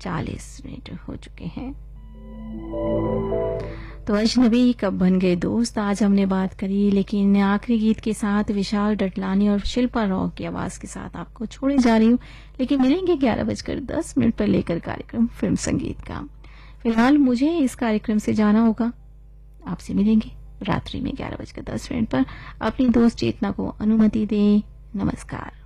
40 हो चुके हैं। तो अजनबी कब बन गए दोस्त आज हमने बात करी, लेकिन आखिरी गीत के साथ विशाल डटलानी और शिल्पा रॉक की आवाज के साथ आपको छोड़े जा रही हूँ। लेकिन मिलेंगे 11:10 पर लेकर कार्यक्रम फिल्म संगीत का। फिलहाल मुझे इस कार्यक्रम से जाना होगा। आपसे मिलेंगे रात्रि में 11:10 पर। अपनी दोस्त चेतना को अनुमति दें। नमस्कार।